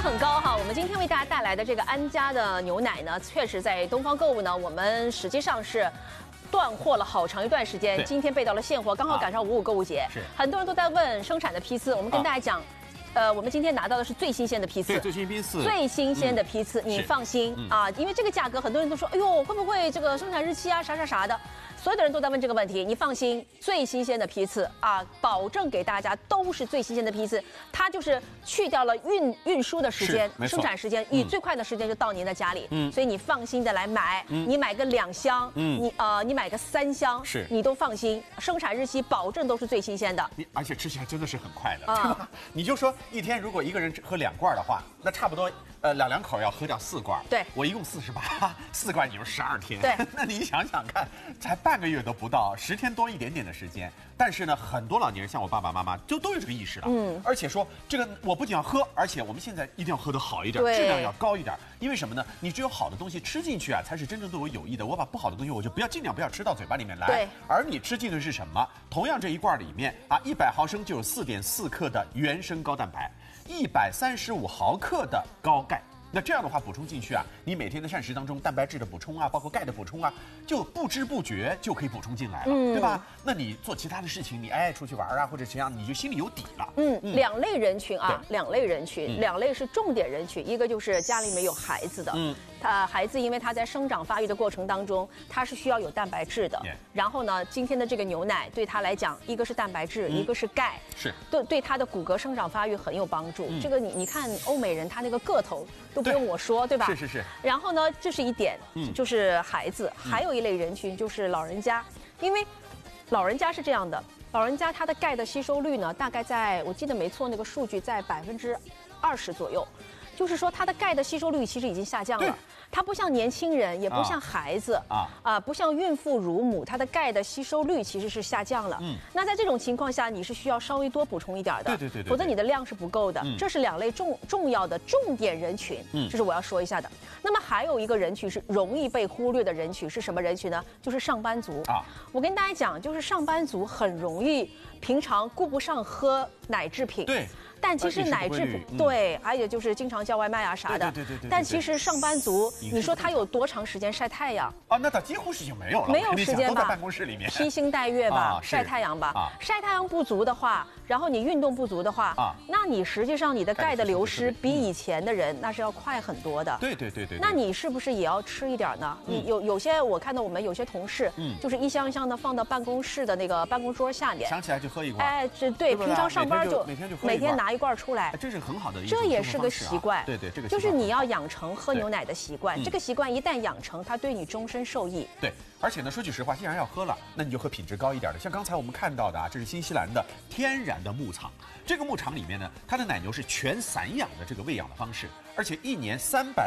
很高哈。我们今天为大家带来的这个安佳的牛奶呢，确实在东方购物呢，我们实际上是断货了好长一段时间，今天备到了现货，刚好赶上5.5购物节， 是很多人都在问生产的批次，我们跟大家讲。我们今天拿到的是最新鲜的批次， 对，最新批次， 最新鲜的批次，你放心啊，因为这个价格，很多人都说，哎呦，会不会这个生产日期啊，啥的，所有的人都在问这个问题，你放心，最新鲜的批次啊，保证给大家都是最新鲜的批次，它就是去掉了运输的时间、生产时间，以最快的时间就到您的家里，所以你放心的来买，你买个2箱，你买个3箱， 是， 你都放心，生产日期保证都是最新鲜的， 而且吃起来真的是很快的，对吧？你就说。一天如果一个人喝2罐的话，那差不多两口要喝掉4罐。 对， 我一共48，4罐你说12天。 对， 那你想想看，才半个月都不到，10天多一点点的时间。但是呢，很多老年人像我爸爸妈妈都有这个意识了。而且说这个我不仅要喝，而且我们现在一定要喝得好一点，质量要高一点。因为什么呢？你只有好的东西吃进去啊，才是真正对我有益的。我把不好的东西我就尽量不要吃到嘴巴里面来。 对。 而你吃进的是什么？同样这一罐里面啊，100毫升就有4.4克的原生高蛋白。135毫克的高钙，那这样的话补充进去啊，你每天的膳食当中蛋白质的补充啊，包括钙的补充啊，就不知不觉就可以补充进来了，对吧？那你做其他的事情，你出去玩啊或者怎样，你就心里有底了。 2类人群啊，2类人群，2类是重点人群，一个就是家里面有孩子的，孩子因为他在生长发育的过程当中，他是需要有蛋白质的。然后呢，今天的这个牛奶对他来讲，一个是蛋白质，一个是钙， 是对他的骨骼生长发育很有帮助。这个你看欧美人他那个个头都不用我说，对吧？ 是。 然后呢，这是一点，就是孩子，还有一类人群就是老人家，因为老人家是这样的，老人家他的钙的吸收率呢，大概在我记得没错，那个数据在20%左右。就是说，它的钙的吸收率其实已经下降了。它不像年轻人，也不像孩子不像孕妇、乳母，它的钙的吸收率其实是下降了。那在这种情况下，你是需要稍微多补充一点的， 对， 否则你的量是不够的。这是2类重要的重点人群，这是我要说一下的。那么还有一个人群是容易被忽略的人群是什么人群呢？就是上班族我跟大家讲，就是上班族很容易平常顾不上喝奶制品。 对。 但其实奶制品对，还有就是经常叫外卖啊啥的。 对。 但其实上班族，你说他有多长时间晒太阳啊？那他几乎是已经没有了， 没有时间吧？ 都在办公室里面披星戴月吧，晒太阳吧。晒太阳不足的话，然后你运动不足的话，那你实际上你的钙的流失比以前的人那是要快很多的。 对。 那你是不是也要吃一点呢？你有些我看到我们有些同事，就是一箱一箱的放到办公室的那个办公桌下面， 想起来就喝一罐。 对，平常上班就每天拿一罐出来。 这是很好的一种这也是个习惯。 对，这个就是你要养成喝牛奶的习惯。这个习惯一旦养成，它对你终身受益。 对，而且呢，说句实话，既然要喝了，那你就喝品质高一点的。像刚才我们看到的这是新西兰的天然的牧场。这个牧场里面呢，它的奶牛是全散养的这个喂养的方式，而且1年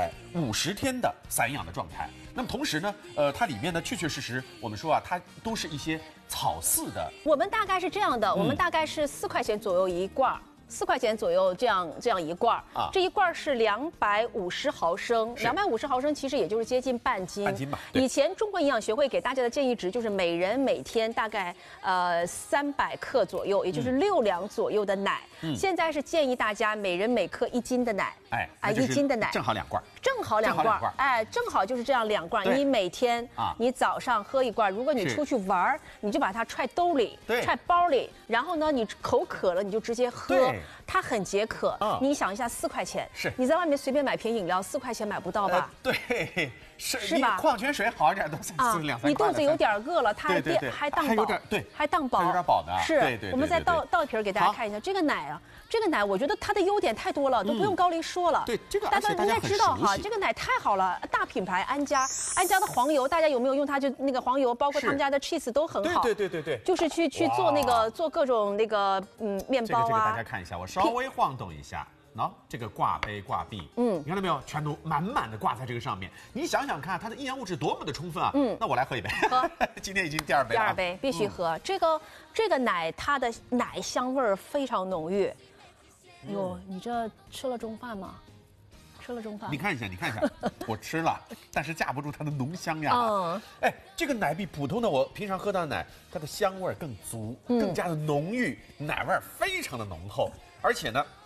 350天的散养的状态。那么同时呢，它里面呢确实，我们说它都是一些草饲的。 我们大概是这样的，我们大概是4块钱左右一罐。4块钱左右这样一罐这一罐是250毫升，250毫升其实也就是接近半斤吧。 以前中国营养学会给大家的建议值就是每人每天大概300克左右，也就是6两左右的奶。现在是建议大家每人每克1斤的奶，1斤的奶正好2罐， 正好2罐，正好就是这样2罐。你每天你早上喝一罐，如果你出去玩，你就把它揣兜里、揣包里，然后呢，你口渴了你就直接喝。它很解渴，你想一下，4块钱，你在外面随便买瓶饮料，4块钱买不到吧？ 对， 是吧？ 矿泉水好一点都2、3块。 你肚子有点饿了，它还当饱，还当饱， 有点饱的。 是，我们再倒一瓶给大家看一下这个奶这个奶我觉得它的优点太多了，都不用高丽说了。 对，这个大家应该知道哈，这个奶太好了，大品牌安佳的黄油，大家有没有用它？就那个黄油，包括他们家的 cheese 都很好。 对， 就是去做各种那个面包这个大家看一下，我稍微晃动一下。这个挂杯挂壁，你看到没有？全都满满的挂在这个上面。你想想看，它的营养物质多么的充分啊！那我来喝一杯。喝，今天已经第2杯了。 第2杯必须喝。这个奶，它的奶香味儿非常浓郁。哟，你这吃了中饭吗？吃了中饭？ 你看一下，我吃了，但是架不住它的浓香呀。这个奶比普通的我平常喝到的奶，它的香味更足，更加的浓郁，奶味非常的浓厚，而且呢。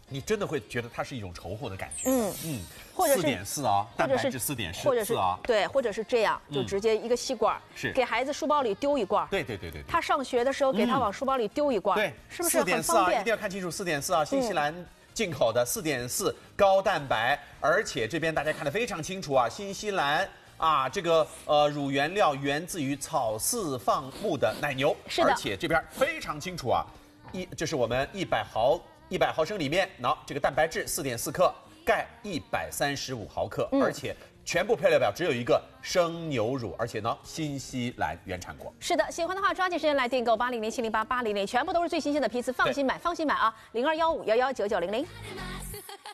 你真的会觉得它是一种稠厚的感觉。 或者是 4.4啊，蛋白质4.4， 或者是啊， 对，或者是这样，就直接一个吸管， 是给孩子书包里丢一罐。 对。 他上学的时候给他往书包里丢一罐， 对， 是不是很方 4.4啊， 便？ 一定要看清楚4.4啊，新西兰进口的4.4高蛋白，而且这边大家看得非常清楚啊，新西兰啊，这个乳原料源自于草饲放牧的奶牛， 是的， 而且这边非常清楚啊，这是我们100毫升里面，这个蛋白质4.4克，钙135毫克，而且全部配料表只有一个生牛乳，而且新西兰原产国。 是的，喜欢的话抓紧时间来订购8007088008，全部都是最新鲜的批次，放心买啊，0215119900。